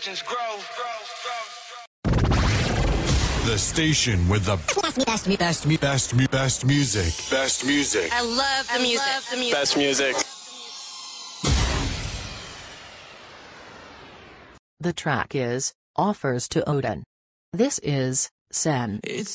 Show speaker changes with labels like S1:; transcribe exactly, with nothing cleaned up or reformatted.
S1: legends grow.
S2: The station with the best, best, best, best, best, best music. Best music.
S3: I love the music. Love the music.
S4: Best music.
S5: The track is Offers to Odin. This is Sen.
S6: It's